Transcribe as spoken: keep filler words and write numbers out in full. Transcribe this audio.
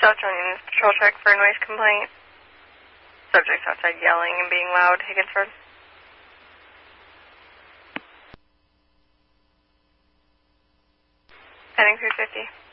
South Union patrol check for a noise complaint. Subjects outside yelling and being loud. Higginsford. Heading three fifty.